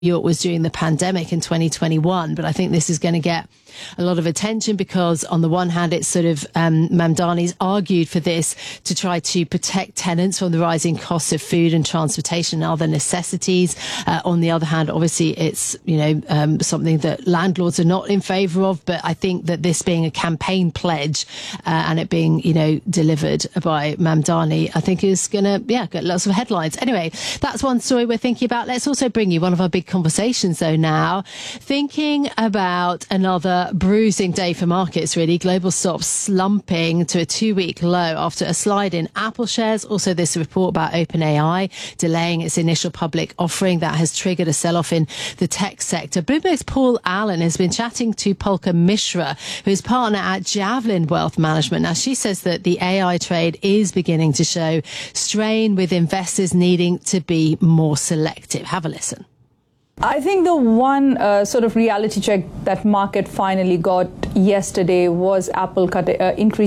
York was during the pandemic in 2021. But I think this is going to get a lot of attention because on the one hand, it's sort of Mamdani's argued for this to try to protect tenants from the rising costs of food and transportation and other necessities. On the other hand, obviously, it's, something that landlords are not in favour of. But I think that this being a campaign pledge and it being, delivered by Mamdani, I think is going to, get lots of headlines. Anyway, that's one story we're thinking about. Let's also bring you one of our big conversations, though, now. Thinking about another bruising day for markets, really. Global stocks slumping to a 2-week low after a slide in Apple shares. Also, this report about OpenAI delaying its initial public offering that has triggered a sell-off in the tech sector. Bloomberg's Paul Allen has been chatting to Polka Mishra, who's partner at Javelin Wealth Management. Now, she says that the AI trade is beginning to show strain, with investors needing to be more selective. Have a listen. I think the one sort of reality check that market finally got yesterday was Apple increasing